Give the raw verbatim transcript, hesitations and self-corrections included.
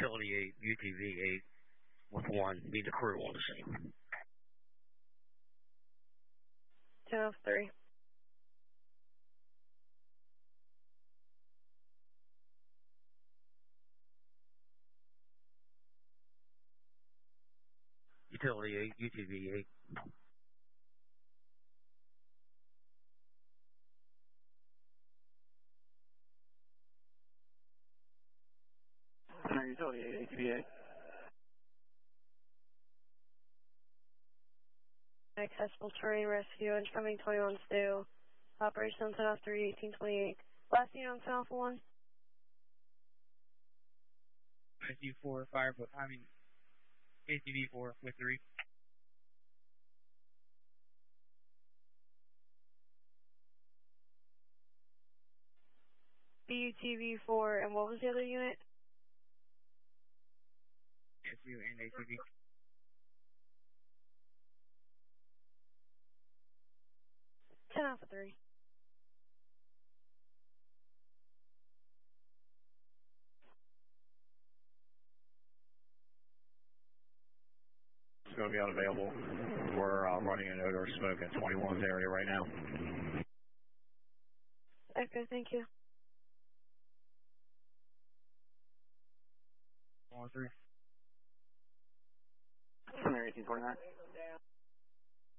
Utility eight, U T V eight, with one. Need the crew on the scene. ten oh three. Utility eight, U T V eight. Utility eight, U T V eight. Accessible terrain rescue, incoming twenty-one Stu. Operation ten oh three, eighteen twenty-eight. Last unit on ten oh one. S U four, fire, but I mean, A T V four with three. B U T V four, and what was the other unit? S U and A T V. ten Alpha three. It's going to be unavailable. We're uh, running an odor of smoke in twenty-one's area right now. Okay, thank you. one three. eighteen twenty-nine.